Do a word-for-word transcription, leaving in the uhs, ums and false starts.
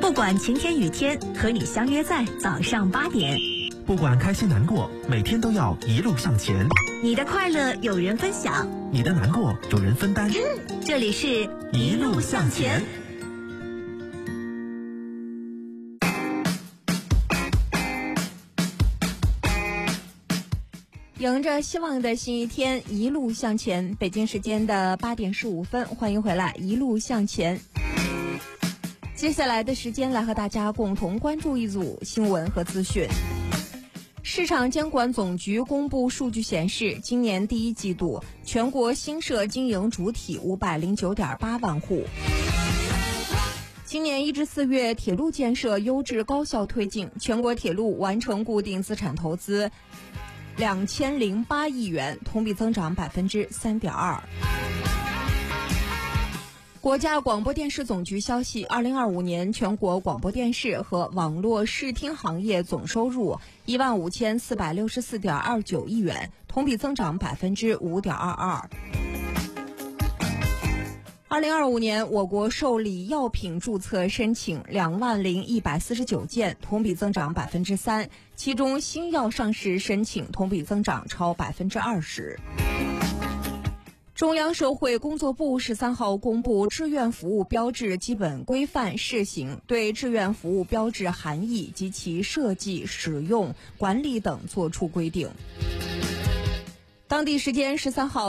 不管晴天雨天，和你相约在早上八点。 不管开心难过，每天都要一路向前。 你的快乐有人分享， 你的难过有人分担。 这里是一路向前。 迎着希望的新一天，一路向前。北京时间的八点十五分，欢迎回来，一路向前。接下来的时间来和大家共同关注一组新闻和资讯。市场监管总局公布数据显示，今年第一季度全国新设经营主体五百零九点八万户。今年一至四月，铁路建设优质高效推进，全国铁路完成固定资产投资两千零八亿元，同比增长百分之三点二。国家广播电视总局消息，二零二五年全国广播电视和网络视听行业总收入一万五千四百六十四点二九亿元，同比增长百分之五点二二。二零二五年，我国受理药品注册申请两万零一百四十九件，同比增长百分之三，其中新药上市申请同比增长超百分之二十。中央社会工作部十三号公布志愿服务标志基本规范试行，对志愿服务标志含义及其设计、使用、管理等作出规定。当地时间十三号